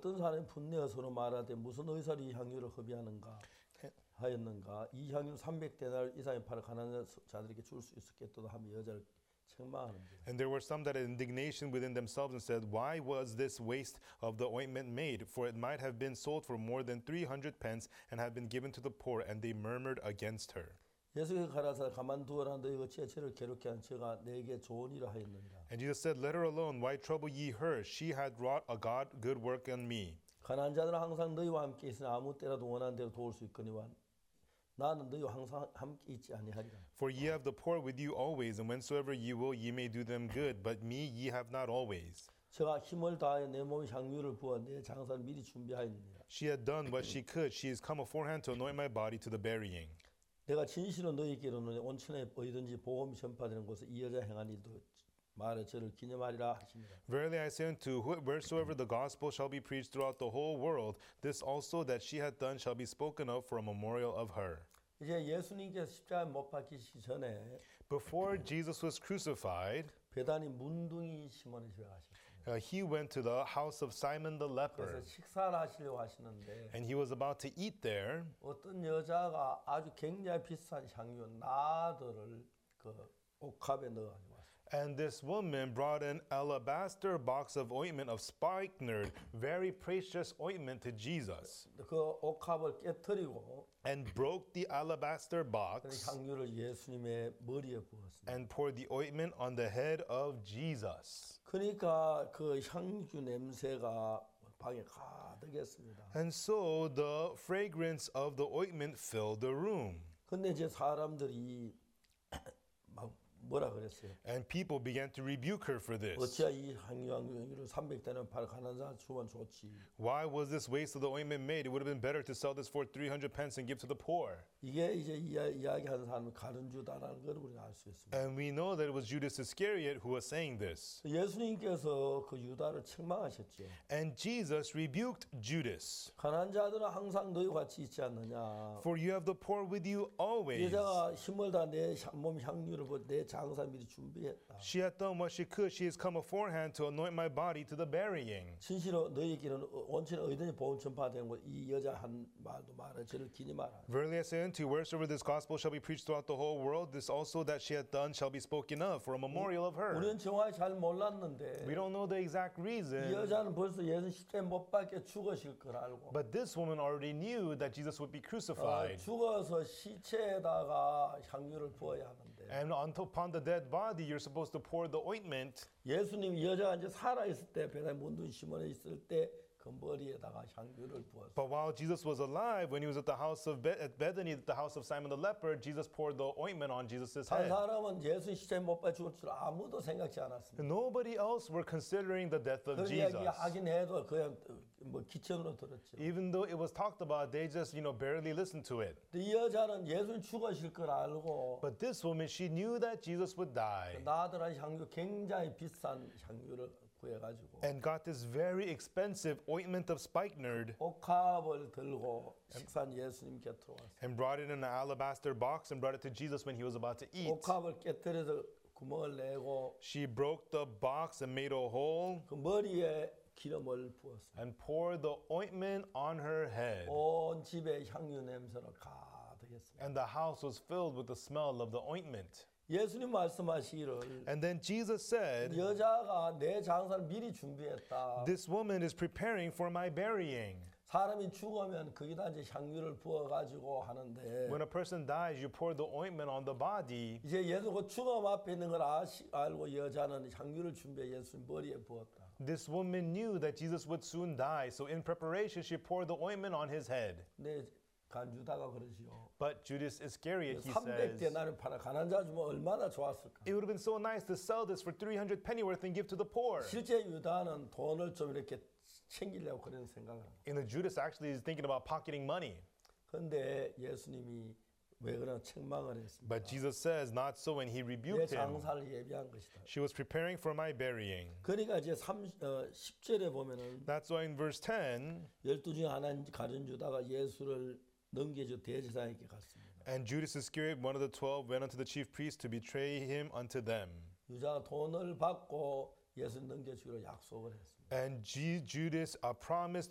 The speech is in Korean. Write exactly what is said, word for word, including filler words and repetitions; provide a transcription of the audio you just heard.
어떤 사람이 분내어 서로 말하되 무슨 의사로 이 향유를 허비하는가 하였는가 이 향유 삼백 데나리 이상의 팔아 가난한 자들에게 줄 수 있었겠도다 하며 여자를 책망하는데. And there were some that had indignation within themselves and said, Why was this waste of the ointment made? For it might have been sold for more than three hundred pence and have been given to the poor. And they murmured against her. 예수께서 가라사 가만두어라 너희가 어찌 저를 괴롭게 한 저가 내게 좋은 일을 하였느니라. And Jesus said, Let her alone. Why trouble ye her? She had wrought a God good work on me. 가난한 자들은 항상 너희와 함께 있으나 아무 때라도 원하는 대로 도울 수 있거니와 나는 너희와 항상 함께 있지 아니하리라. For ye have the poor with you always, and whensoever ye will, ye may do them good. But me ye have not always. 저가 힘을 다하여 내 몸에 향유를 부어 내 장사를 미리 준비하였느니라. She had done what she could. She is come aforehand to anoint my body to the burying. 내가 진실로 너희에게 이르노니 온천에 어디든지 복음이 전파되는 곳에 이 여자 행한 일도 말해 저를 기념하리라 하시니라. Verily I say unto you, wheresoever the gospel shall be preached throughout the whole world, this also that she hath done shall be spoken of for a memorial of her. 이제 예수님께서 십자가에 못 박히시기 전에 Before Jesus was crucified, 베다니 문둥이 시몬의 집에 가셨습니다. uh, he went to the house of Simon the 그래서 leper, 식사를 하시려고 하시는데 and he was about to eat there. 어떤 여자가 아주 굉장히 비싼 향유 나더를 그 옥합에 넣어가지고 왔어요. And this woman brought an alabaster box of ointment of spikenard, very precious ointment to Jesus, 그 옥합을 깨뜨리고 and broke the alabaster 그 box 향유를 예수님의 머리에 부었습니다. and poured the ointment on the head of Jesus. 그러니까 그 향유 냄새가 방에 가득했습니다. And so the fragrance of the ointment filled the room. 근데 이제 사람들이 막 뭐라 그랬어요? And people began to rebuke her for this. 어찌야 이 향유 향유를 삼백 대는 팔 가난한 자 주면 좋지. Why was this waste of the ointment made? It would have been better to sell this for three hundred pence and give to the poor. 이게 이제 이야, 이야기하는 사람이 가룟주다라는 걸 우리가 알 수 있습니다. And we know that it was Judas Iscariot who was saying this. 예수님께서 그 유다를 책망하셨죠. And Jesus rebuked Judas. 가난한 자들은 항상 너희 같이 있지 않느냐. For you have the poor with you always. 여자가 힘을 다 내 몸 향유를 부어 내 장사 미리 준비했다. She had done what she could. She has come aforehand to anoint my body to the burying. 진실로 너희에게는 온천에 어디든지 복음 전파되는 곳 이 여자 한 말도 말해 저를 기념하라. Verily I say unto you, wheresoever this gospel shall be preached throughout the whole world, this also that she hath done shall be spoken of for a memorial of her. 우리는 정확히 잘 몰랐는데 We don't know the exact 이 reason, 여자는 벌써 예수 십자에 못 박혀 죽으실 걸 알고 but this woman already knew that Jesus would be 어, crucified. 죽어서 시체에다가 향유를 부어야 하는데 And on top- upon the dead body, you're supposed to pour the ointment. 예수님 이 여자가 이제 살아 있을 때 베다니 문둥이 시몬에 있을 때 그 머리에다가 향유를 부었어요. But while Jesus was alive, when he was at the house of Be- at Bethany, at the house of Simon the leper, Jesus poured the ointment on Jesus' 한 head. 사람은 예수 시체에 못 박혀 죽을 줄 아무도 생각지 않았습니다. Nobody else were considering the death of 그 이야기 Jesus. 하긴 해도 그냥 뭐 기천으로 들었죠. Even though it was talked about, they just, you know, barely listened to it. 이 여자는 예수님 죽으실 걸 알고 But this woman, she knew that Jesus would die 나더란 향유 굉장히 비싼 향유를 구해가지고 and got this very expensive ointment of spikenard 옥합을 들고 식사한 예수님 곁으로 왔어요. and brought it in an alabaster box and brought it to Jesus when he was about to eat. 옥합을 깨뜨려서 구멍을 내고 She broke the box and made a hole 그 머리에 기름을 부었어요. and poured the ointment on her head. 온 집에 향유 냄새로 가득했습니다. And the house was filled with the smell of the ointment. 예수님 말씀하시기를 And then Jesus said, 여자가 내 장사를 미리 준비했다. This woman is preparing for my burying. 사람이 죽으면 거기다 이제 향유를 부어가지고 하는데 When a person dies, you pour the ointment on the body. 이제 예수 그 죽음 앞에 있는 걸 아시, 알고 여자는 향유를 준비해 예수님 머리에 부었다. This woman knew that Jesus would soon die, so in preparation, she poured the ointment on his head. 근데 간주다가 그러지요. But Judas Iscariot, he 삼백 says, 데나리 팔아 가난한 자 주면 얼마나 좋았을까. it would have been so nice to sell this for three hundred pennyworth and give to the poor. 실제 유다는 돈을 좀 이렇게 챙기려고 그런 생각을 합니다. And the Judas actually is thinking about pocketing money. 그런데 예수님이 왜 그런 책망을 했습니까? But Jesus says, not so, and he 내 rebuked him. 장사를 예비한 것이다. She was preparing for my burying. 그러니까 이제 십 절에 보면은 That's why in verse ten, 열두 중에 하나인 가룟 유다가 예수를 넘겨줘 대제사장에게 갔습니다. and Judas Iscariot, one of the twelve, went unto the chief priests to betray him unto them. 유다가 돈을 받고 예수 넘겨주기로 약속을 했습니다. And G- Judas uh, promised